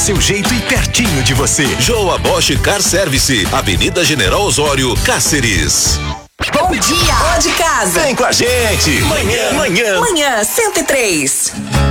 Seu jeito e pertinho de você. Joa Bosch Car Service, Avenida General Osório, Cáceres. Bom dia, ó de casa. Vem com a gente. Manhã 103.